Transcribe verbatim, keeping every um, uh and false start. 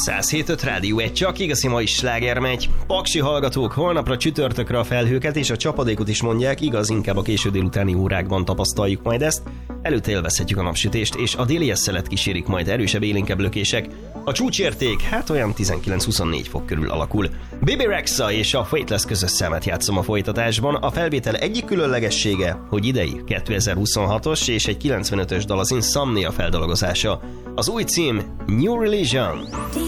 száz hét öt Rádió egy, csak igazi mai sláger megy. Paksi hallgatók, holnapra csütörtökre a felhőket és a csapadékot is mondják, igaz, inkább a késő délutáni órákban tapasztaljuk majd ezt. Előtte élvezhetjük a napsütést, és a déli szelet kísérik majd erősebb élénkebb lökések. A csúcsérték, hát olyan tizenkilenc-huszonnégy fok körül alakul. Bebe Rexha és a Fateless közös számát játszom a folytatásban. A felvétel egyik különlegessége, hogy idei kétezer-huszonhatos és egy kilencvenötös dal az Insomnia feldolgozása. Az új cím New Religion.